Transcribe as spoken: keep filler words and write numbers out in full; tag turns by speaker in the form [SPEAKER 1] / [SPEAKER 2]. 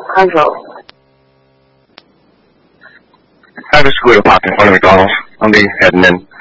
[SPEAKER 1] Huntsville.
[SPEAKER 2] I have a scooter parked in front of McDonald's. I'll be heading in.